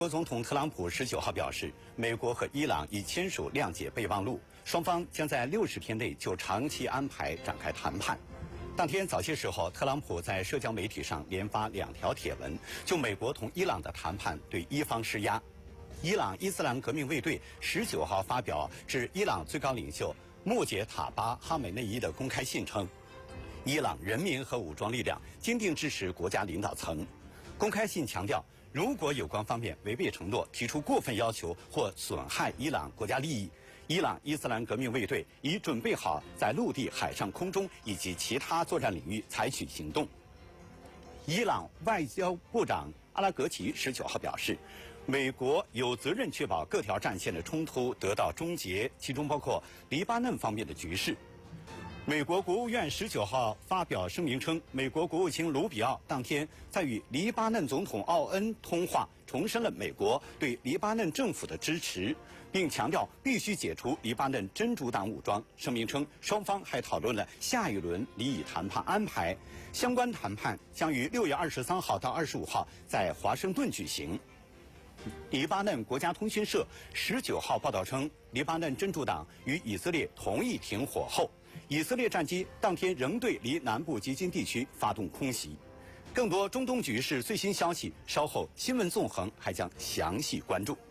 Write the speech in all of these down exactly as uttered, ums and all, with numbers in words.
美国总统特朗普十九号表示，美国和伊朗已签署谅解备忘录，双方将在六十天内就长期安排展开谈判。当天早些时候，特朗普在社交媒体上连发两条帖文，就美国同伊朗的谈判对伊方施压。伊朗伊斯兰革命卫队十九号发表致伊朗最高领袖穆杰塔巴·哈梅内伊的公开信称，伊朗人民和武装力量坚定支持国家领导层。公开信强调，如果有关方面违背承诺，提出过分要求或损害伊朗国家利益，伊朗伊斯兰革命卫队已准备好在陆地、海上、空中以及其他作战领域采取行动。伊朗外交部长阿拉格齐十九号表示，美国有责任确保各条战线的冲突得到终结，其中包括黎巴嫩方面的局势。美国国务院十九号发表声明称，美国国务卿卢比奥当天在与黎巴嫩总统奥恩通话，重申了美国对黎巴嫩政府的支持，并强调必须解除黎巴嫩真主党武装。声明称，双方还讨论了下一轮离以谈判安排，相关谈判将于六月二十三号到二十五号在华盛顿举行。黎巴嫩国家通讯社十九号报道称，黎巴嫩真主党与以色列同意停火后，以色列战机当天仍对离南部集金地区发动空袭。更多中东局势最新消息，稍后新闻纵横还将详细关注。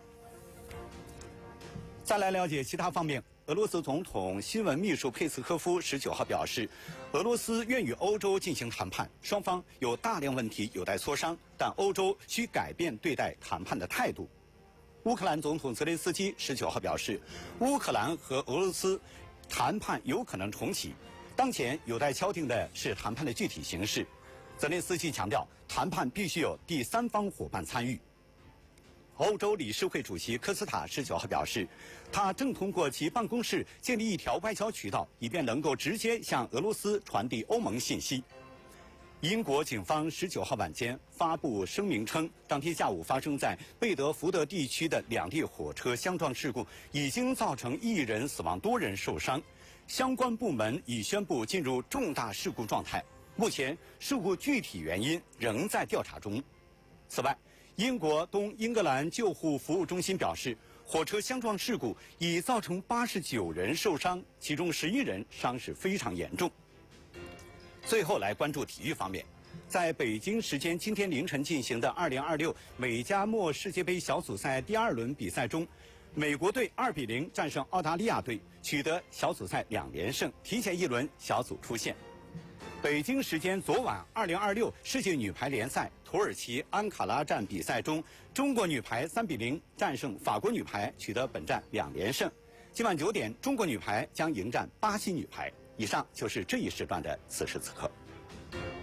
再来了解其他方面，俄罗斯总统新闻秘书佩斯科夫十九号表示，俄罗斯愿与欧洲进行谈判，双方有大量问题有待磋商，但欧洲需改变对待谈判的态度。乌克兰总统泽连斯基十九号表示，乌克兰和俄罗斯谈判有可能重启，当前有待敲定的是谈判的具体形式。泽连斯基强调，谈判必须有第三方伙伴参与。欧洲理事会主席科斯塔十九号表示，他正通过其办公室建立一条外交渠道，以便能够直接向俄罗斯传递欧盟信息。英国警方十九号晚间发布声明称，当天下午发生在贝德福德地区的两列火车相撞事故已经造成一人死亡，多人受伤。相关部门已宣布进入重大事故状态，目前事故具体原因仍在调查中。此外，英国东英格兰救护服务中心表示，火车相撞事故已造成八十九人受伤，其中十一人伤势非常严重。最后来关注体育方面，在北京时间今天凌晨进行的二零二六美加墨世界杯小组赛第二轮比赛中，美国队二比零战胜澳大利亚队，取得小组赛两连胜，提前一轮小组出线。北京时间昨晚二零二六世界女排联赛土耳其安卡拉站比赛中，中国女排三比零战胜法国女排，取得本站两连胜。今晚九点，中国女排将迎战巴西女排。以上就是这一时段的此时此刻。